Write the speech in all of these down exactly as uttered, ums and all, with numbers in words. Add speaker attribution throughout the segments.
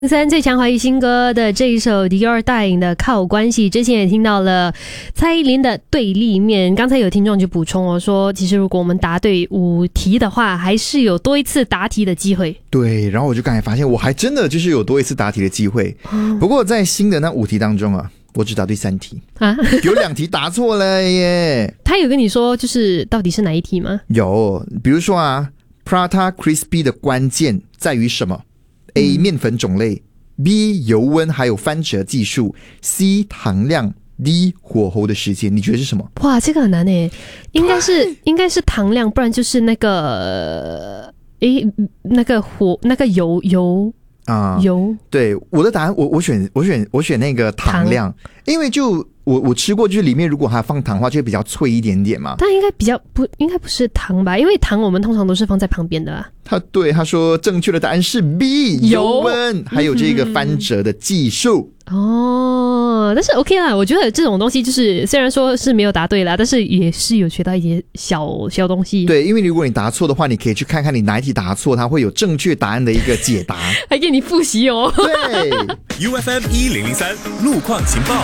Speaker 1: 三最强华语新歌的这一首迪奥带领的靠关系，之前也听到了蔡依林的对立面。刚才有听众就补充哦，说其实如果我们答对五题的话，还是有多一次答题的机会。
Speaker 2: 对，然后我就刚才发现我还真的就是有多一次答题的机会、哦、不过在新的那五题当中啊，我只答对三题啊，有两题答错了耶。
Speaker 1: 他有跟你说就是到底是哪一题吗？
Speaker 2: 有，比如说啊 Prata Crispy 的关键在于什么？ A 面粉种类， B 油温还有翻折技术， C 糖量， D 火候的时间，你觉得是什么？
Speaker 1: 哇，这个很难诶，应该是应该是糖量，不然就是那个诶那个火那个油油啊、呃、油。对，
Speaker 2: 我的答案我我选我选我选那个糖量，因为就我我吃过，就是里面如果还放糖的话，就会比较脆一点点嘛。
Speaker 1: 但应该比较不应该不是糖吧？因为糖我们通常都是放在旁边的啊。
Speaker 2: 他对他说正确的答案是 B 油温，还有这个翻折的技术。
Speaker 1: 哦，但是 OK 啦，我觉得这种东西就是虽然说是没有答对啦，但是也是有学到一些小小东西。
Speaker 2: 对，因为如果你答错的话，你可以去看看你哪一题答错，它会有正确答案的一个解答，
Speaker 1: 还给你复习哦。
Speaker 2: 对
Speaker 3: ，U F M 一零零三路况情报。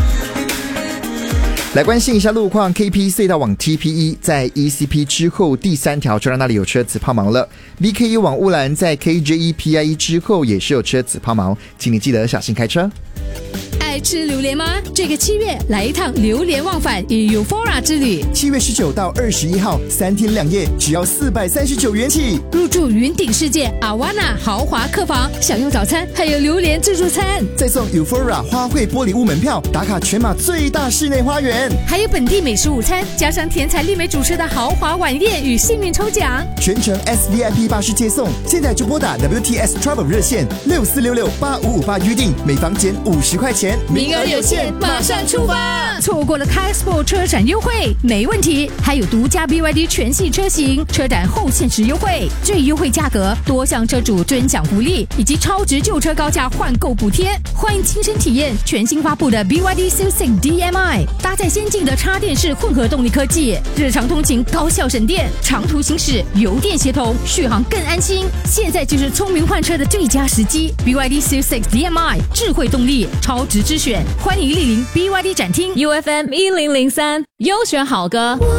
Speaker 2: 来关心一下路况 ，K P 隧道往 T P E 在 E C P 之后第三条车道那里有车子抛锚了 ，B K U 往乌兰在 K J E P I E 之后也是有车子抛锚，请你记得小心开车。
Speaker 4: 爱吃榴莲吗？这个七月来一趟榴莲忘返与 Euphoria 之旅。
Speaker 5: 七月十九到二十一号，三天两夜，只要四百三十九元起。
Speaker 4: 入住云顶世界阿瓦纳豪华客房，享用早餐，还有榴莲自助餐，
Speaker 5: 再送 Euphoria 花卉玻璃屋门票，打卡全马最大室内花园，
Speaker 4: 还有本地美食午餐，加上甜彩丽美主持的豪华晚宴与幸运抽奖，
Speaker 5: 全程 S V I P 巴士接送。现在就拨打 W T S Travel 热线六四六六八五五八预定，每房减五十块钱。
Speaker 4: 名额有限，马上出发！错过了 K-Expo 车展优惠没问题，还有独家 B Y D 全系车型车展后限时优惠，最优惠价格，多项车主尊享福利，以及超值旧车高价换购补贴。欢迎亲身体验全新发布的 B Y D Silsing D M I， 搭载先进的插电式混合动力科技，日常通勤高效省电，长途行驶油电协同，续航更安心。现在就是聪明换车的最佳时机 ，B Y D Silsing D M I 智慧动力，超值之选。欢迎莅临 B Y D 展厅
Speaker 6: U F M 一零零三优选好歌。